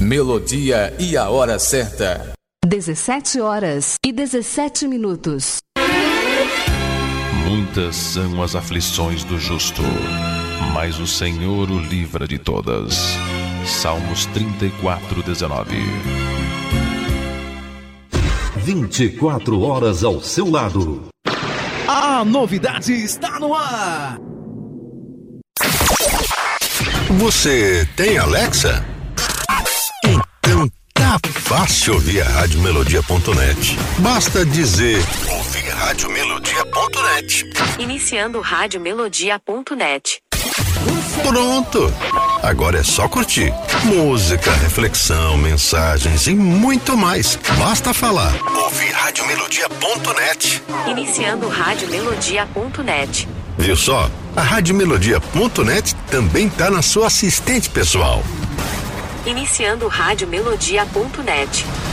Melodia e a hora certa. 17h17. Muitas são as aflições do justo, mas o Senhor o livra de todas. Salmos 34:19. 24 horas ao seu lado. A novidade está no ar. Você tem Alexa? Então tá fácil ouvir a Radiomelodia.net. Basta dizer ouvir Radiomelodia.net. Iniciando Radiomelodia.net. Pronto! Agora é só curtir. Música, reflexão, mensagens e muito mais. Basta falar. Ouvir Radiomelodia.net. Iniciando Radiomelodia.net. Viu só? A Radiomelodia.net também tá na sua assistente pessoal. Iniciando Radiomelodia.net.